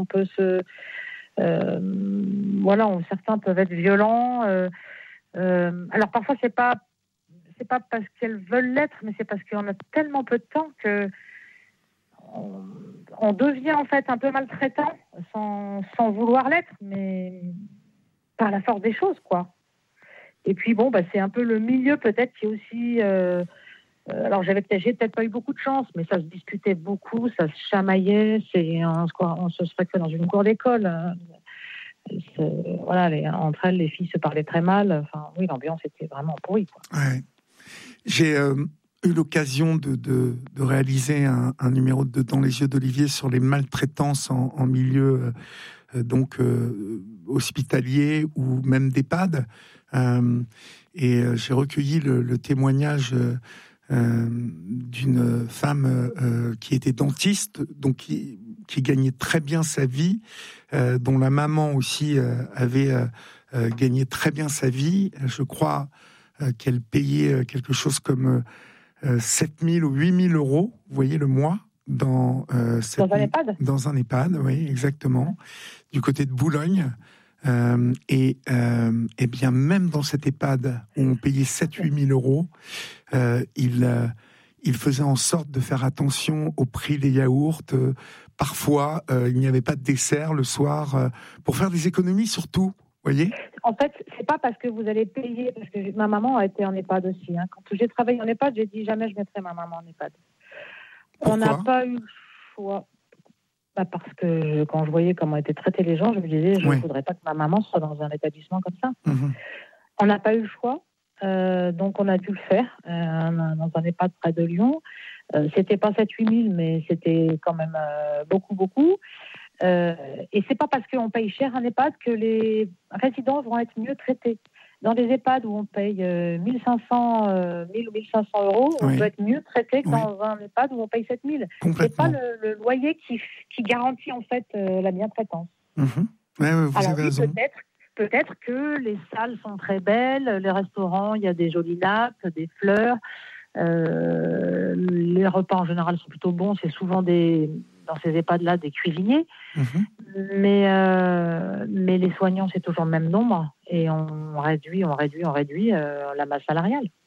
on peut certains peuvent être violents. Alors parfois c'est pas parce qu'elles veulent l'être, mais c'est parce qu'on a tellement peu de temps que on devient en fait un peu maltraitant sans vouloir l'être, mais par la force des choses, quoi. Et puis c'est un peu le milieu peut-être qui est aussi. Alors j'ai peut-être pas eu beaucoup de chance, mais ça se discutait beaucoup, ça se chamaillait. On se serait fait dans une cour d'école. Entre elles, les filles se parlaient très mal. Enfin, oui, l'ambiance était vraiment pourrie, quoi. Ouais. J'ai eu l'occasion de réaliser un numéro de Dans les yeux d'Olivier sur les maltraitances en milieu hospitalier ou même d'EHPAD. Et j'ai recueilli le témoignage d'une femme qui était dentiste, donc qui gagnait très bien sa vie, dont la maman aussi avait gagné très bien sa vie. Je crois qu'elle payait quelque chose comme 7 000 ou 8 000 euros, vous voyez, le mois, dans un EHPAD. Dans un EHPAD, oui, exactement, du côté de Boulogne. Et bien, même dans cet EHPAD où on payait 7-8 000 euros, il faisait en sorte de faire attention au prix des yaourts. Parfois, il n'y avait pas de dessert le soir, pour faire des économies surtout, voyez. En fait, c'est pas parce que vous allez payer, parce que ma maman a été en EHPAD aussi. Quand j'ai travaillé en EHPAD, j'ai dit jamais je mettrai ma maman en EHPAD. Pourquoi ? On n'a pas eu le choix. Parce que quand je voyais comment étaient traités les gens, je me disais, je ne voudrais pas que ma maman soit dans un établissement comme ça. Mmh. On n'a pas eu le choix, donc on a dû le faire dans un EHPAD près de Lyon. C'était pas 7-8 000, mais c'était quand même beaucoup. Et c'est pas parce qu'on paye cher un EHPAD que les résidents vont être mieux traités. Dans les EHPAD où on paye 1 000 ou 1 500 euros, on peut être mieux traité que dans un EHPAD où on paye 7 000. C'est pas le loyer qui garantit en fait la bientraitance. Mmh. Vous avez raison. Peut-être que les salles sont très belles, les restaurants, il y a des jolies nappes, des fleurs. Les repas en général sont plutôt bons. C'est souvent dans ces EHPAD-là des cuisiniers. Mmh. Mais les soignants, c'est toujours le même nombre. Et on réduit la masse salariale.